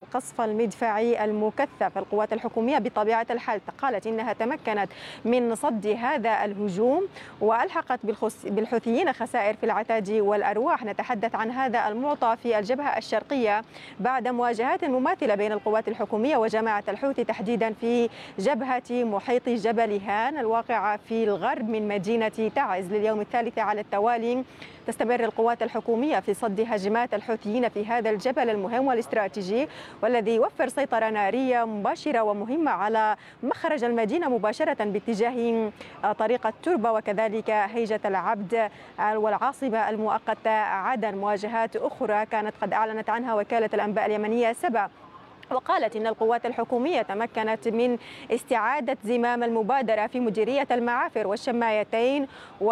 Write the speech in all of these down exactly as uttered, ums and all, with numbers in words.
القصف المدفعي المكثف. القوات الحكومية بطبيعة الحال قالت إنها تمكنت من صد هذا الهجوم وألحقت بالحوثيين خسائر في العتاد والأرواح. نتحدث عن هذا المعطى في الجبهة الشرقية بعد مواجهات مماثلة بين القوات الحكومية وجماعة الحوثي، تحديدا في جبهة محيط جبل هان الواقعة في الغرب من مدينة تعز. لليوم الثالث على التوالي تستمر القوات الحكومية في صد هجمات الحوثيين في هذا الجبل المهم والاستراتيجي، والذي يوفر سيطرة نارية مباشرة ومهمة على مخرج المدينة مباشرة باتجاه طريق التربة وكذلك هيجة العبد والعاصمة المؤقتة عدن. مواجهات أخرى كانت قد أعلنت عنها وكالة الأنباء اليمنية سبا، وقالت إن القوات الحكومية تمكنت من استعادة زمام المبادرة في مديرية المعافر والشمايتين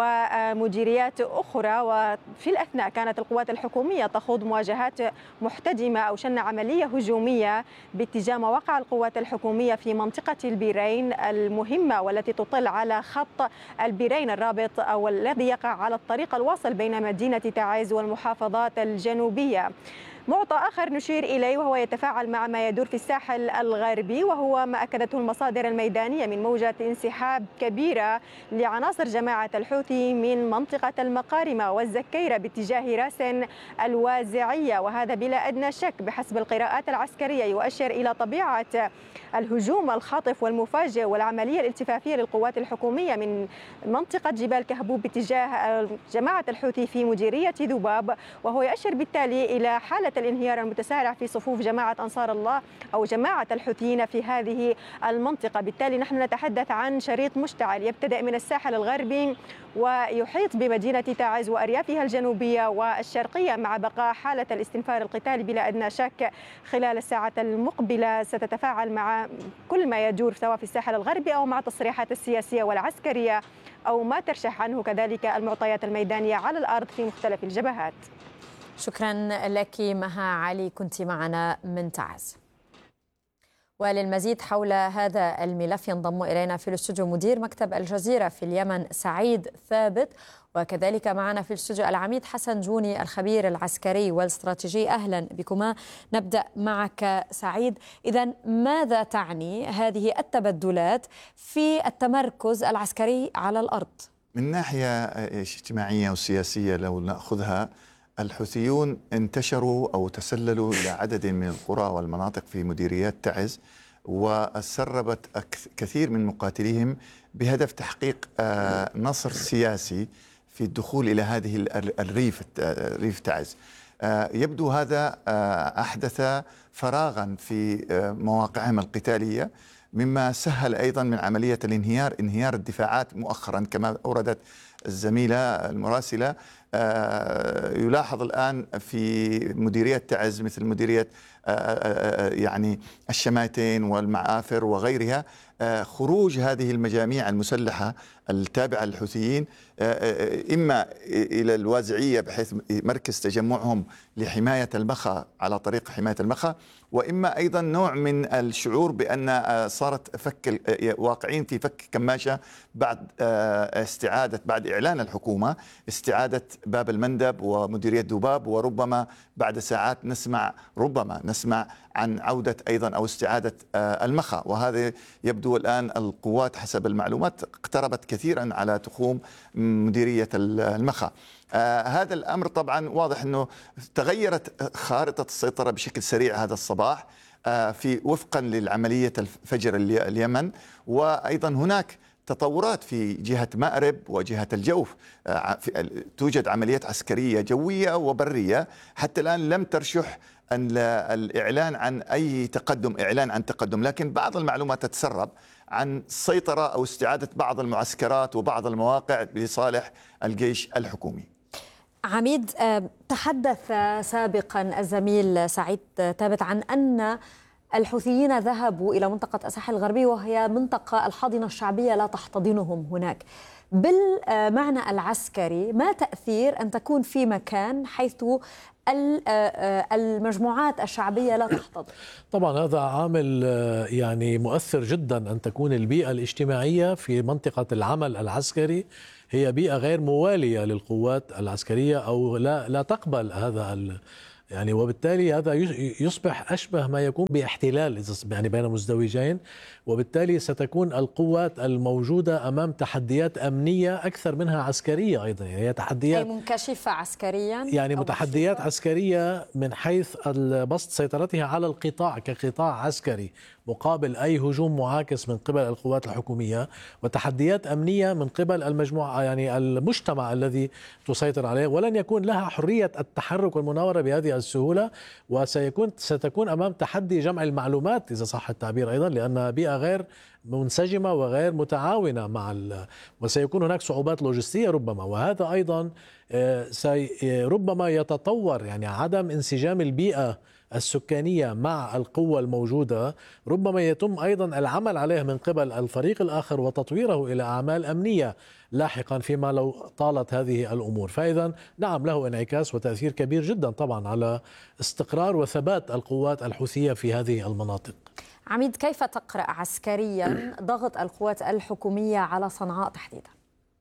ومديريات أخرى. وفي الأثناء كانت القوات الحكومية تخوض مواجهات محتدمة أو شن عملية هجومية باتجاه مواقع القوات الحكومية في منطقة البيرين المهمة والتي تطل على خط البيرين الرابط أو الذي يقع على الطريق الواصل بين مدينة تعز والمحافظات الجنوبية. معطى آخر نشير إليه وهو يتفاعل مع ما يدور في الساحل الغربي، وهو ما أكدته المصادر الميدانية من موجة انسحاب كبيرة لعناصر جماعة الحوثي من منطقة المقارمة والزكيرة باتجاه راس الوازعية، وهذا بلا أدنى شك بحسب القراءات العسكرية يؤشر إلى طبيعة الهجوم الخاطف والمفاجئ والعملية الالتفافية للقوات الحكومية من منطقة جبال كهبوب باتجاه جماعة الحوثي في مديرية ذباب، وهو يؤشر بالتالي إلى حالة الانهيار المتسارع في صفوف جماعة أنصار الله أو جماعة الحوثيين في هذه المنطقة. بالتالي نحن نتحدث عن شريط مشتعل يبتدأ من الساحل الغربي ويحيط بمدينة تعز وأريافها الجنوبية والشرقية، مع بقاء حالة الاستنفار القتالي بلا أدنى شك خلال الساعة المقبلة ستتفاعل مع كل ما يدور سواء في الساحل الغربي أو مع التصريحات السياسية والعسكرية أو ما ترشح عنه كذلك المعطيات الميدانية على الأرض في مختلف الجبهات. شكرا لك مها علي، كنت معنا من تعز. وللمزيد حول هذا الملف ينضم إلينا في الاستوديو مدير مكتب الجزيرة في اليمن سعيد ثابت، وكذلك معنا في الاستوديو العميد حسن جوني الخبير العسكري والاستراتيجي. أهلا بكما. نبدأ معك سعيد. إذن ماذا تعني هذه التبدلات في التمركز العسكري على الأرض؟ من ناحية اجتماعية وسياسية لو نأخذها، الحوثيون انتشروا أو تسللوا إلى عدد من القرى والمناطق في مديريات تعز، وسربت كثير من مقاتليهم بهدف تحقيق نصر سياسي في الدخول إلى هذه الريف ريف تعز. يبدو هذا أحدث فراغا في مواقعهم القتالية، مما سهل أيضا من عملية الانهيار انهيار الدفاعات مؤخرا كما أوردت الزميلة المراسلة. يلاحظ الآن في مديرية تعز مثل مديرية يعني الشمايتين والمعافر وغيرها خروج هذه المجاميع المسلحة التابعة للحوثيين إما إلى الوازعية بحيث مركز تجمعهم لحماية المخا على طريق حماية المخا، وإما أيضا نوع من الشعور بأن صارت فك واقعين في فك كماشة بعد استعادة بعد إعلان الحكومة استعادة باب المندب ومديرية ذباب، وربما بعد ساعات نسمع ربما نسمع عن عودة أيضا أو استعادة المخا. وهذا يبدو الآن القوات حسب المعلومات اقتربت كثيرا على تخوم مديرية المخا. آه هذا الأمر طبعا واضح أنه تغيرت خارطة السيطرة بشكل سريع هذا الصباح آه في وفقا للعملية الفجر اليمن، وأيضا هناك تطورات في جهة مأرب وجهة الجوف. توجد عمليات عسكرية جوية وبرية حتى الآن لم ترشح أن الإعلان عن أي تقدم إعلان عن تقدم، لكن بعض المعلومات تتسرب عن سيطرة أو استعادة بعض المعسكرات وبعض المواقع لصالح الجيش الحكومي. عميد، تحدث سابقا الزميل سعيد ثابت عن أن الحوثيين ذهبوا إلى منطقة الساحل الغربي وهي منطقة الحاضنة الشعبية لا تحتضنهم هناك. بالمعنى العسكري ما تأثير أن تكون في مكان حيث المجموعات الشعبية لا تحتضن؟ طبعا هذا عامل يعني مؤثر جدا، أن تكون البيئة الاجتماعية في منطقة العمل العسكري هي بيئة غير موالية للقوات العسكرية أو لا لا تقبل هذا يعني وبالتالي هذا يصبح أشبه ما يكون باحتلال يعني بين مزدوجين، وبالتالي ستكون القوات الموجودة أمام تحديات أمنية أكثر منها عسكرية أيضا. يعني هي تحديات أي منكشفة عسكريا، يعني متحديات مكشفة. عسكرية من حيث بسط سيطرتها على القطاع كقطاع عسكري مقابل أي هجوم معاكس من قبل القوات الحكومية، وتحديات أمنية من قبل المجموعة يعني المجتمع الذي تسيطر عليه، ولن يكون لها حرية التحرك والمناورة بهذه السهولة، وسيكون ستكون أمام تحدي جمع المعلومات إذا صح التعبير أيضا، لأن بيئة غير منسجمة وغير متعاونة مع ال... وسيكون هناك صعوبات لوجستية ربما، وهذا أيضا سي... ربما يتطور. يعني عدم انسجام البيئة السكانية مع القوة الموجودة ربما يتم أيضا العمل عليه من قبل الفريق الآخر وتطويره إلى أعمال أمنية لاحقا فيما لو طالت هذه الأمور. فإذا نعم له انعكاس وتأثير كبير جدا طبعا على استقرار وثبات القوات الحوثية في هذه المناطق. عميد، كيف تقرأ عسكريا ضغط القوات الحكومية على صنعاء تحديدا؟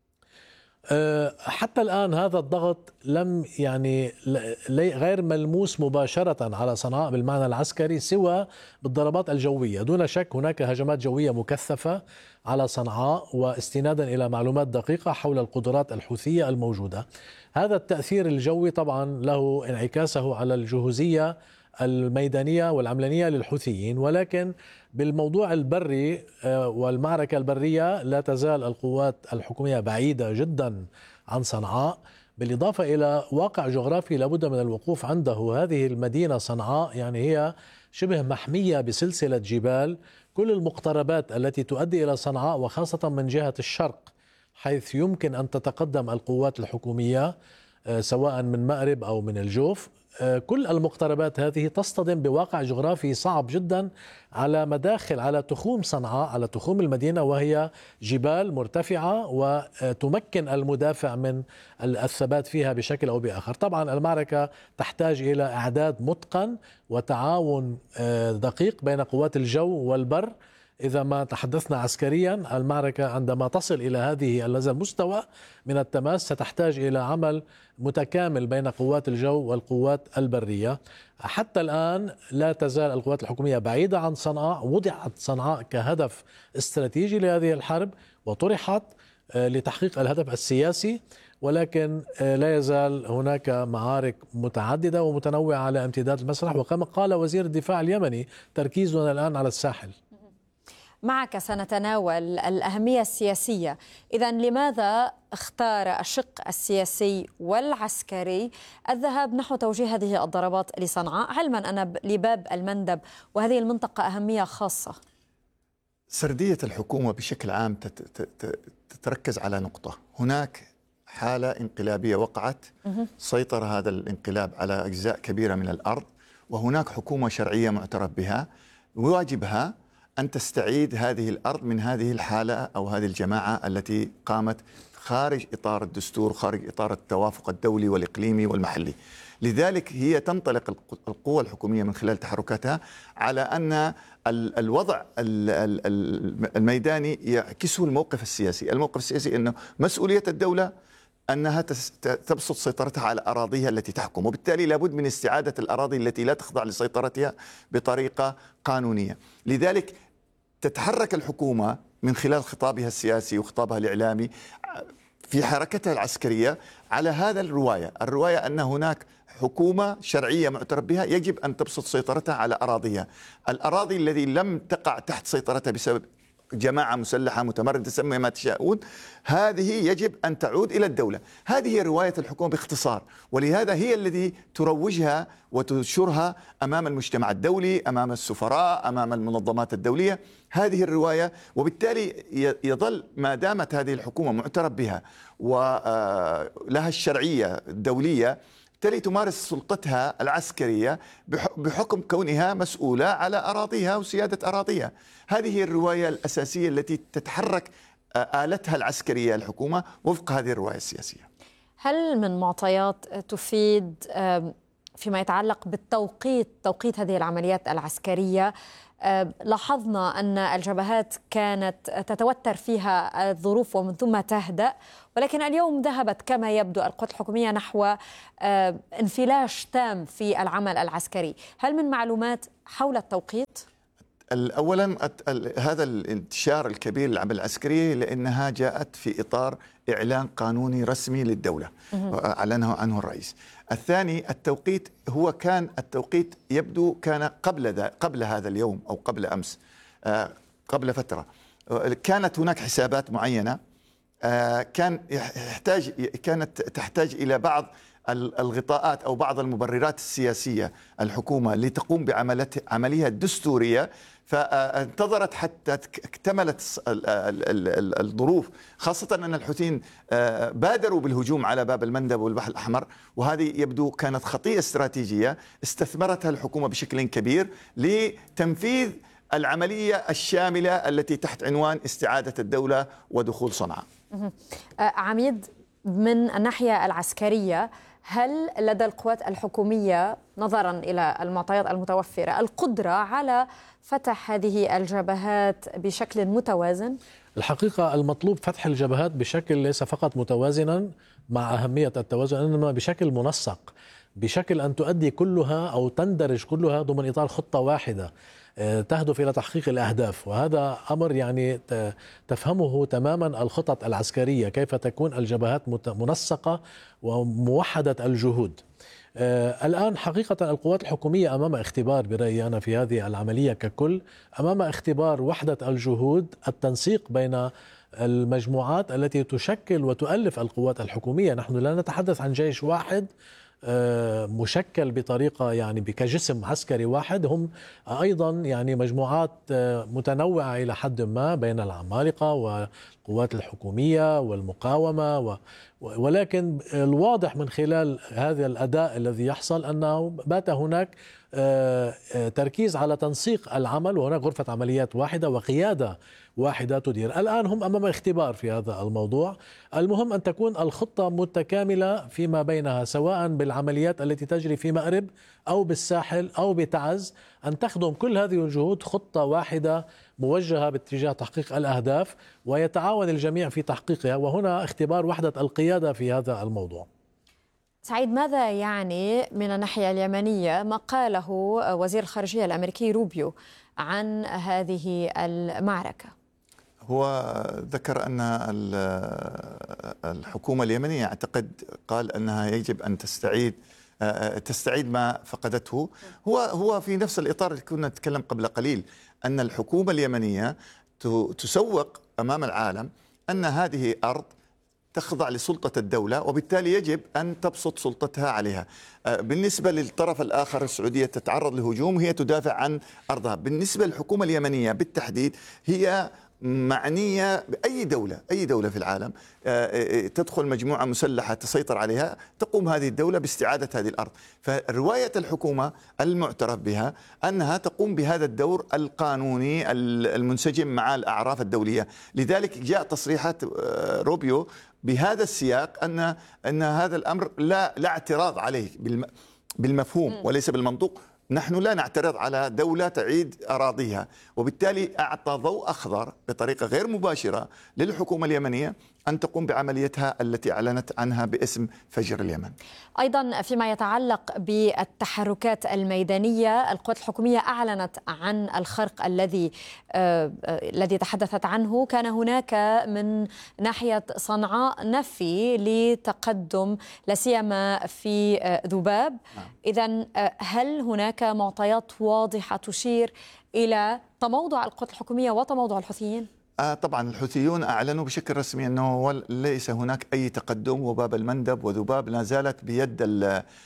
حتى الآن هذا الضغط لم يعني غير ملموس مباشرة على صنعاء بالمعنى العسكري سوى بالضربات الجوية. دون شك هناك هجمات جوية مكثفة على صنعاء واستنادا إلى معلومات دقيقة حول القدرات الحوثية الموجودة. هذا التأثير الجوي طبعا له انعكاسه على الجهوزية الميدانية والعملانية للحوثيين، ولكن بالموضوع البري والمعركة البرية لا تزال القوات الحكومية بعيدة جدا عن صنعاء، بالإضافة إلى واقع جغرافي لابد من الوقوف عنده. هذه المدينة صنعاء يعني هي شبه محمية بسلسلة جبال، كل المقتربات التي تؤدي إلى صنعاء وخاصة من جهة الشرق حيث يمكن أن تتقدم القوات الحكومية سواء من مأرب أو من الجوف، كل المقتربات هذه تصطدم بواقع جغرافي صعب جدا على مداخل على تخوم صنعاء، على تخوم المدينة، وهي جبال مرتفعة وتمكن المدافع من الثبات فيها بشكل أو بآخر. طبعا المعركة تحتاج إلى إعداد متقن وتعاون دقيق بين قوات الجو والبر. إذا ما تحدثنا عسكريا، المعركة عندما تصل إلى هذه هذا المستوى من التماس ستحتاج إلى عمل متكامل بين قوات الجو والقوات البرية. حتى الآن لا تزال القوات الحكومية بعيدة عن صنعاء، وضعت صنعاء كهدف استراتيجي لهذه الحرب وطرحت لتحقيق الهدف السياسي، ولكن لا يزال هناك معارك متعددة ومتنوعة على امتداد المسرح، وكما قال وزير الدفاع اليمني تركيزنا الآن على الساحل. معك سنتناول الأهمية السياسية. إذن لماذا اختار الشق السياسي والعسكري الذهاب نحو توجيه هذه الضربات لصنعاء، علما أن لباب المندب وهذه المنطقة أهمية خاصة؟ سردية الحكومة بشكل عام تتركز على نقطة: هناك حالة انقلابية وقعت، سيطر هذا الانقلاب على أجزاء كبيرة من الأرض، وهناك حكومة شرعية معترف بها، واجبها أن تستعيد هذه الأرض من هذه الحالة أو هذه الجماعة التي قامت خارج إطار الدستور، خارج إطار التوافق الدولي والإقليمي والمحلي. لذلك هي تنطلق القوى الحكومية من خلال تحركاتها على أن الوضع الميداني يعكسه الموقف السياسي. الموقف السياسي أنه مسؤولية الدولة أنها تبسط سيطرتها على أراضيها التي تحكم، وبالتالي لابد من استعادة الأراضي التي لا تخضع لسيطرتها بطريقة قانونية. لذلك تتحرك الحكومة من خلال خطابها السياسي وخطابها الإعلامي في حركتها العسكرية على هذا الرواية الرواية أن هناك حكومة شرعية معترف بها يجب أن تبسط سيطرتها على أراضيها. الأراضي التي لم تقع تحت سيطرتها بسبب جماعة مسلحة متمردة، سمي ما تشاءون، هذه يجب أن تعود إلى الدولة. هذه هي رواية الحكومة باختصار، ولهذا هي الذي تروجها وتنشرها أمام المجتمع الدولي، أمام السفراء، أمام المنظمات الدولية، هذه الرواية. وبالتالي يظل ما دامت هذه الحكومة معترف بها ولها الشرعية الدولية، بالتالي تمارس سلطتها العسكرية بحكم كونها مسؤولة على أراضيها وسيادة أراضيها. هذه هي الرواية الأساسية التي تتحرك آلتها العسكرية الحكومة وفق هذه الرواية السياسية. هل من معطيات تفيد فيما يتعلق بالتوقيت توقيت هذه العمليات العسكرية، لاحظنا أن الجبهات كانت تتوتر فيها الظروف ومن ثم تهدأ، ولكن اليوم ذهبت كما يبدو القوات الحكومية نحو انفلاش تام في العمل العسكري. هل من معلومات حول التوقيت؟ أولا هذا الانتشار الكبير للعمل العسكري لأنها جاءت في إطار إعلان قانوني رسمي للدولة أعلنه عنه الرئيس. الثاني التوقيت، هو كان التوقيت يبدو كان قبل ذا قبل هذا اليوم أو قبل أمس، قبل فترة كانت هناك حسابات معينة كان يحتاج كانت تحتاج إلى بعض الغطاءات أو بعض المبررات السياسية الحكومة لتقوم بعمليها الدستورية، فانتظرت حتى اكتملت الظروف، خاصة أن الحوثيين بادروا بالهجوم على باب المندب والبحر الأحمر، وهذه يبدو كانت خطيئة استراتيجية استثمرتها الحكومة بشكل كبير لتنفيذ العملية الشاملة التي تحت عنوان استعادة الدولة ودخول صنعاء. عميد، من الناحية العسكرية هل لدى القوات الحكومية نظرا إلى المعطيات المتوفرة القدرة على فتح هذه الجبهات بشكل متوازن؟ الحقيقة المطلوب فتح الجبهات بشكل ليس فقط متوازنا مع أهمية التوازن، إنما بشكل منسق، بشكل أن تؤدي كلها أو تندرج كلها ضمن إطار خطة واحدة تهدف إلى تحقيق الأهداف. وهذا أمر يعني تفهمه تماما الخطط العسكرية، كيف تكون الجبهات منسقة وموحدة الجهود. الآن حقيقة القوات الحكومية أمام اختبار برأيي أنا في هذه العملية ككل، أمام اختبار وحدة الجهود، التنسيق بين المجموعات التي تشكل وتؤلف القوات الحكومية. نحن لا نتحدث عن جيش واحد مشكل بطريقة يعني كجسم عسكري واحد، هم أيضا يعني مجموعات متنوعة إلى حد ما بين العمالقة والقوات الحكومية والمقاومة و ولكن الواضح من خلال هذا الأداء الذي يحصل أنه بات هناك تركيز على تنسيق العمل، وهناك غرفة عمليات واحدة وقيادة واحدة تدير. الآن هم أمام اختبار في هذا الموضوع. المهم أن تكون الخطة متكاملة فيما بينها، سواء بالعمليات التي تجري في مأرب أو بالساحل أو بتعز، أن تخدم كل هذه الجهود خطة واحدة موجهة باتجاه تحقيق الأهداف، ويتعاون الجميع في تحقيقها. وهنا اختبار وحدة القيادة في هذا الموضوع. سعيد، ماذا يعني من الناحية اليمنية ما قاله وزير الخارجية الأمريكي روبيو عن هذه المعركة؟ هو ذكر أن الحكومة اليمنية أعتقد قال أنها يجب أن تستعيد تستعيد ما فقدته. هو هو في نفس الإطار اللي كنا نتكلم قبل قليل، أن الحكومة اليمنية تسوق أمام العالم أن هذه أرض تخضع لسلطة الدولة، وبالتالي يجب أن تبسط سلطتها عليها. بالنسبة للطرف الآخر السعودية تتعرض لهجوم، هي تدافع عن أرضها. بالنسبة للحكومة اليمنية بالتحديد، هي معنية بأي دولة أي دولة في العالم تدخل مجموعة مسلحة تسيطر عليها، تقوم هذه الدولة باستعادة هذه الأرض. فرواية الحكومة المعترف بها أنها تقوم بهذا الدور القانوني المنسجم مع الأعراف الدولية. لذلك جاء تصريحات روبيو بهذا السياق أن أن هذا الأمر لا لا اعتراض عليه بالمفهوم وليس بالمنطوق. نحن لا نعترض على دولة تعيد أراضيها، وبالتالي أعطى ضوء أخضر بطريقة غير مباشرة للحكومة اليمنية أن تقوم بعمليتها التي أعلنت عنها باسم فجر اليمن. أيضا فيما يتعلق بالتحركات الميدانية، القوات الحكومية أعلنت عن الخرق الذي آه الذي تحدثت عنه. كان هناك من ناحية صنعاء نفي لتقدم لا سيما في آه ذباب. إذن آه هل هناك معطيات واضحة تشير إلى تموضع القوات الحكومية وتموضع الحوثيين؟ آه طبعا الحوثيون أعلنوا بشكل رسمي أنه ليس هناك أي تقدم، وباب المندب وذباب لا زالت بيد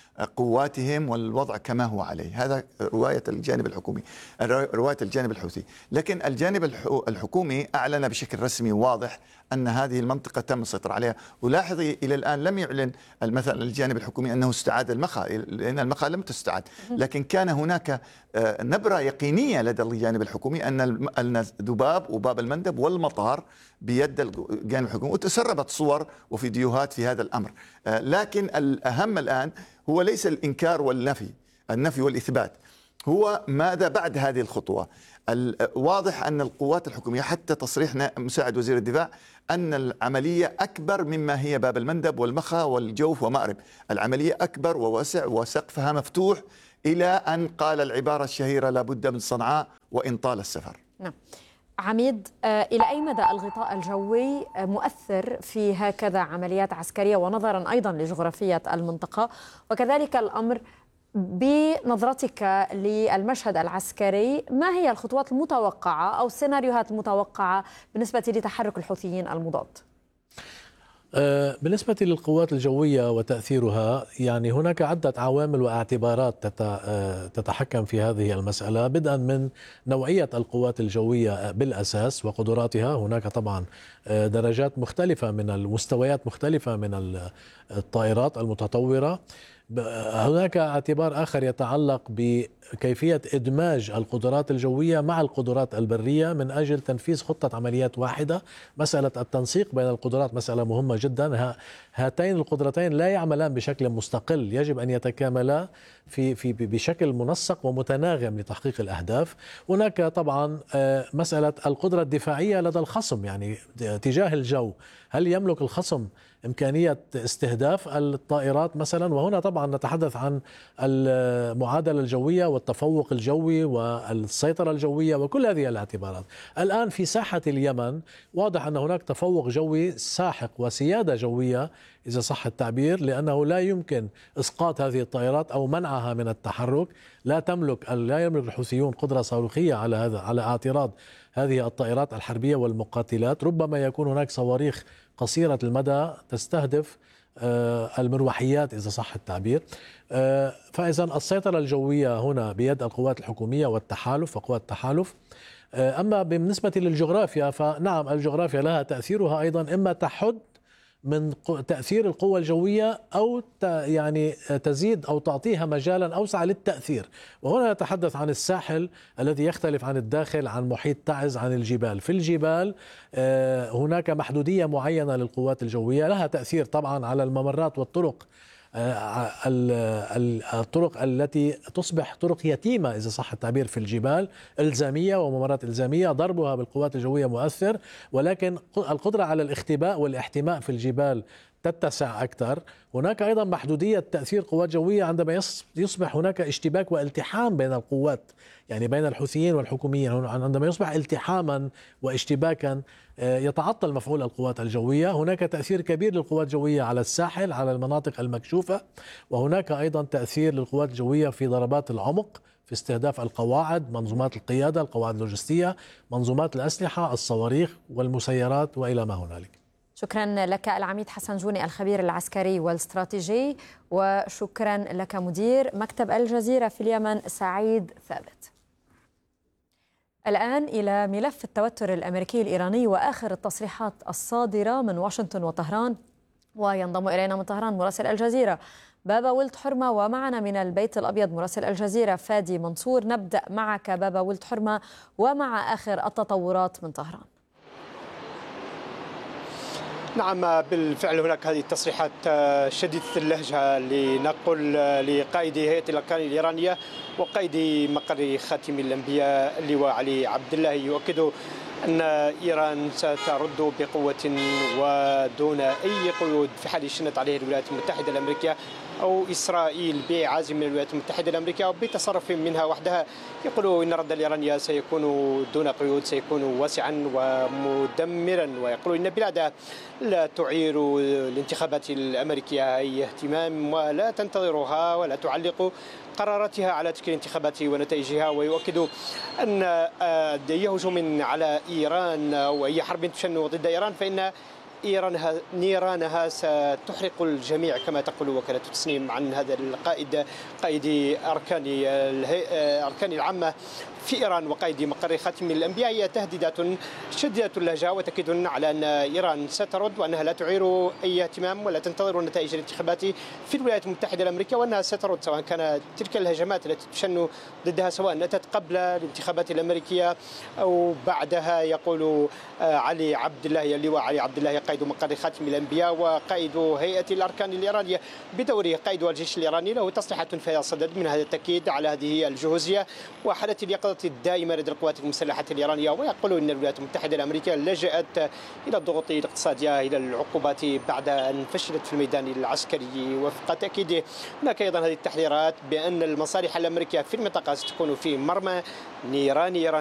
قواتهم والوضع كما هو عليه. هذا رواية الجانب الحكومي، رواية الجانب الحوثي. لكن الجانب الحكومي أعلن بشكل رسمي واضح أن هذه المنطقة تم السيطرة عليها. ولاحظي إلى الآن لم يعلن مثلا الجانب الحكومي أنه استعاد المخا، لأن المخا لم تستعاد، لكن كان هناك نبرة يقينية لدى الجانب الحكومي أن ذباب وباب المندب والمطار بيد الجانب الحكومي، وتسربت صور وفيديوهات في هذا الأمر. لكن الأهم الآن هو ليس الإنكار والنفي، النفي والإثبات، هو ماذا بعد هذه الخطوة. واضح أن القوات الحكومية حتى تصريح مساعد وزير الدفاع أن العملية أكبر مما هي باب المندب والمخا والجوف ومأرب، العملية أكبر ووسع وسقفها مفتوح إلى أن قال العبارة الشهيرة لابد من صنعاء وإن طال السفر. نعم. عميد، إلى أي مدى الغطاء الجوي مؤثر في هكذا عمليات عسكرية، ونظرا أيضا لجغرافية المنطقة، وكذلك الأمر بنظرتك للمشهد العسكري، ما هي الخطوات المتوقعة أو السيناريوهات المتوقعة بالنسبة لتحرك الحوثيين المضاد؟ بالنسبة للقوات الجوية وتأثيرها، يعني هناك عدة عوامل واعتبارات تتحكم في هذه المسألة، بدءا من نوعية القوات الجوية بالأساس وقدراتها. هناك طبعا درجات مختلفة من المستويات مختلفة من الطائرات المتطورة. هناك اعتبار آخر يتعلق بكيفية إدماج القدرات الجوية مع القدرات البرية من أجل تنفيذ خطة عمليات واحدة. مسألة التنسيق بين القدرات مسألة مهمة جدا. هاتين القدرتين لا يعملان بشكل مستقل، يجب أن يتكاملا في في بشكل منسق ومتناغم لتحقيق الأهداف. هناك طبعا مسألة القدرة الدفاعية لدى الخصم، يعني تجاه الجو، هل يملك الخصم إمكانية استهداف الطائرات مثلا؟ وهنا طبعا نتحدث عن المعادلة الجوية والتفوق الجوي والسيطرة الجوية وكل هذه الاعتبارات. الآن في ساحة اليمن واضح أن هناك تفوق جوي ساحق وسيادة جوية إذا صح التعبير، لأنه لا يمكن إسقاط هذه الطائرات أو منعها من التحرك. لا تملك لا يملك الحوثيون قدرة صاروخية على هذا على اعتراض هذه الطائرات الحربية والمقاتلات. ربما يكون هناك صواريخ قصيرة المدى تستهدف المروحيات إذا صح التعبير. فإذا السيطرة الجوية هنا بيد القوات الحكومية والتحالف وقوات التحالف. أما بالنسبة للجغرافيا، فنعم الجغرافيا لها تأثيرها أيضا، إما تحد من تأثير القوة الجوية أو يعني تزيد أو تعطيها مجالا أوسع للتأثير. وهنا نتحدث عن الساحل الذي يختلف عن الداخل، عن محيط تعز، عن الجبال. في الجبال هناك محدودية معينة للقوات الجوية، لها تأثير طبعا على الممرات والطرق، الطرق التي تصبح طرق يتيمة إذا صح التعبير في الجبال، إلزامية وممرات إلزامية، ضربها بالقوات الجوية مؤثر. ولكن القدرة على الاختباء والاحتماء في الجبال تتسع أكثر. هناك أيضا محدودية تأثير قوات جوية عندما يصبح هناك اشتباك والتحام بين القوات، يعني بين الحوثيين والحكوميين. عندما يصبح التحاما واشتباكا يتعطل مفعول القوات الجوية. هناك تأثير كبير للقوات الجوية على الساحل، على المناطق المكشوفة. وهناك أيضا تأثير للقوات الجوية في ضربات العمق، في استهداف القواعد، منظومات القيادة، القواعد اللوجستية، منظومات الأسلحة، الصواريخ والمسيرات وإلى ما هنالك. شكرا لك العميد حسن جوني الخبير العسكري والاستراتيجي، وشكرا لك مدير مكتب الجزيرة في اليمن سعيد ثابت. الآن إلى ملف التوتر الأمريكي الإيراني وآخر التصريحات الصادرة من واشنطن وطهران. وينضم إلينا من طهران مراسل الجزيرة بابا ولد حرمة، ومعنا من البيت الأبيض مراسل الجزيرة فادي منصور. نبدأ معك بابا ولد حرمة ومع آخر التطورات من طهران. نعم بالفعل، هناك هذه التصريحات شديدة اللهجة لنقل لقائد هيئة الأركان الإيرانية وقائد مقر خاتم الأنبياء اللواء علي عبد الله، يؤكد أن إيران سترد بقوة ودون أي قيود في حال شنت عليه الولايات المتحدة الأمريكية أو إسرائيل بعزم من الولايات المتحدة الأمريكية أو بتصرف منها وحدها. يقولوا إن الرد الإيراني سيكون دون قيود، سيكون واسعا ومدمرا، ويقولوا إن بلادها لا تعير الانتخابات الأمريكية أي اهتمام ولا تنتظرها ولا تعلق قراراتها على تلك الانتخابات ونتائجها. ويؤكد أن أي هجوم على إيران أو أي حرب تشن ضد إيران فإن إيران نيرانها ستحرق الجميع، كما تقول وكالة تسنيم عن هذا القائد قائد أركان الأركان العامة في إيران وقائد مقر خاتم الأنبياء هي تهديدات شديدة اللهجة وتأكيد على أن إيران سترد وأنها لا تعير أي اهتمام ولا تنتظر نتائج الانتخابات في الولايات المتحدة الأمريكية، وأنها سترد سواء كانت تلك الهجمات التي تشن ضدها سواء أتت قبل الانتخابات الأمريكية أو بعدها. يقول علي عبد الله اللواء علي عبد الله قائد مقر خاتم الأنبياء وقائد هيئة الأركان الإيرانية بدوره قائد الجيش الإيراني له تصريحات فيها صدد من هذا التأكيد على هذه الجهوزية وحالة اليقظة الدائمة لدى القوات المسلحة الإيرانية. ويقول أن الولايات المتحدة الأمريكية لجأت إلى الضغوط الاقتصادية إلى العقوبات بعد أن فشلت في الميدان العسكري. وفق تأكيده هناك أيضا هذه التحذيرات بأن المصالح الأمريكية في المنطقة ستكون في مرمى نيران إيران